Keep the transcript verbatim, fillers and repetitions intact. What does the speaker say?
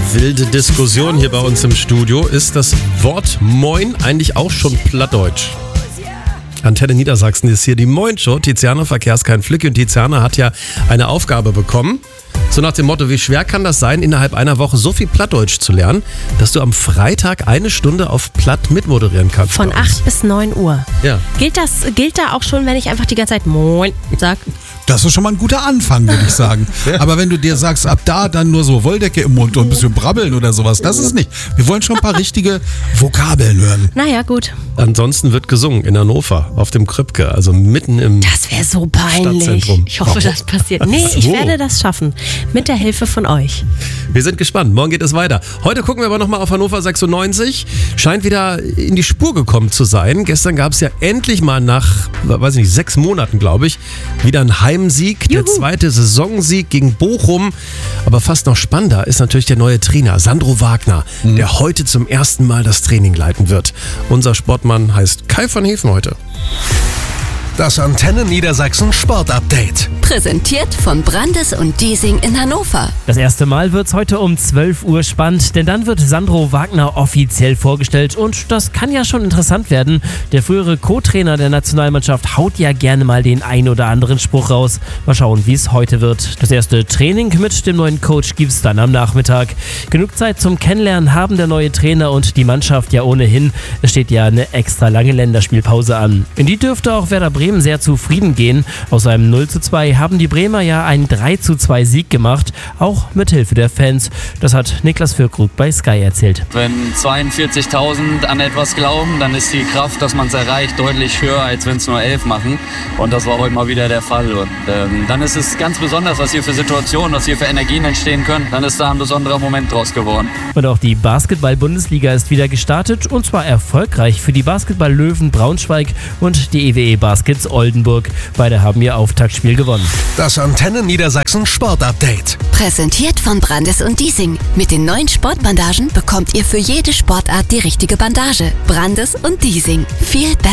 wilde Diskussion hier bei uns im Studio. Ist das Wort Moin eigentlich auch schon Plattdeutsch? Antenne Niedersachsen ist hier die Moin-Show. Tiziana Verkehrs kein Flick. Und Tiziana hat ja eine Aufgabe bekommen. So nach dem Motto, wie schwer kann das sein, innerhalb einer Woche so viel Plattdeutsch zu lernen, dass du am Freitag eine Stunde auf Platt mitmoderieren kannst. Von acht bis neun Uhr. Ja. Gilt das, gilt da auch schon, wenn ich einfach die ganze Zeit Moin sag? Das ist schon mal ein guter Anfang, würde ich sagen. Aber wenn du dir sagst, ab da dann nur so Wolldecke im Mund und ein bisschen brabbeln oder sowas, das ist nicht. Wir wollen schon ein paar richtige Vokabeln hören. Naja, gut. Ansonsten wird gesungen in Hannover auf dem Krüppke, also mitten im Das wäre so peinlich. Stadtzentrum. Ich hoffe, das passiert. Nee, ich So. werde das schaffen. Mit der Hilfe von euch. Wir sind gespannt. Morgen geht es weiter. Heute gucken wir aber nochmal auf Hannover sechsundneunzig. Scheint wieder in die Spur gekommen zu sein. Gestern gab es ja endlich mal nach, weiß ich nicht, sechs Monaten, glaube ich, wieder einen Heimsieg. Der Juhu. zweite Saisonsieg gegen Bochum. Aber fast noch spannender ist natürlich der neue Trainer, Sandro Wagner, Mhm. der heute zum ersten Mal das Training leiten wird. Unser Sportmann heißt Kai van Heven heute. Das Antenne Niedersachsen Sportupdate. Präsentiert von Brandes und Diesing in Hannover. Das erste Mal wird's heute um zwölf Uhr spannend, denn dann wird Sandro Wagner offiziell vorgestellt und das kann ja schon interessant werden. Der frühere Co-Trainer der Nationalmannschaft haut ja gerne mal den ein oder anderen Spruch raus. Mal schauen, wie es heute wird. Das erste Training mit dem neuen Coach gibt's dann am Nachmittag. Genug Zeit zum Kennenlernen haben der neue Trainer und die Mannschaft ja ohnehin. Es steht ja eine extra lange Länderspielpause an. In die dürfte auch Werder Bremen sehr zufrieden gehen. Aus einem null zu zwei haben die Bremer ja einen drei zu zwei Sieg gemacht, auch mit Hilfe der Fans. Das hat Niklas Füllkrug bei Sky erzählt. Wenn zweiundvierzigtausend an etwas glauben, dann ist die Kraft, dass man es erreicht, deutlich höher, als wenn es nur elf machen. Und das war heute mal wieder der Fall. Und ähm, dann ist es ganz besonders, was hier für Situationen, was hier für Energien entstehen können. Dann ist da ein besonderer Moment draus geworden. Und auch die Basketball-Bundesliga ist wieder gestartet und zwar erfolgreich für die Basketball-Löwen Braunschweig und die E W E Baskets Oldenburg. Beide haben ihr Auftaktspiel gewonnen. Das Antenne Niedersachsen Sportupdate. Präsentiert von Brandes und Diesing. Mit den neuen Sportbandagen bekommt ihr für jede Sportart die richtige Bandage. Brandes und Diesing. Viel besser.